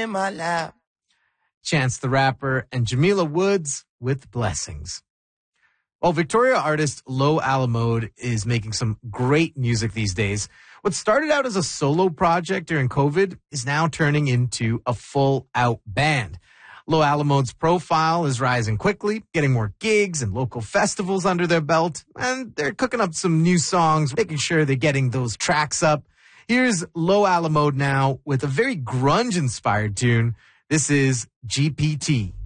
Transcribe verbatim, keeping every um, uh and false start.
in my lap. Chance the Rapper and Jamila Woods with Blessings. Well, Victoria artist Lo Alamode is making some great music these days. What started out as a solo project during COVID is now turning into a full-out band. Lo Alamode's profile is rising quickly, getting more gigs and local festivals under their belt, and they're cooking up some new songs, making sure they're getting those tracks up. Here's Lo Alamode now with a very grunge-inspired tune. This is G P T.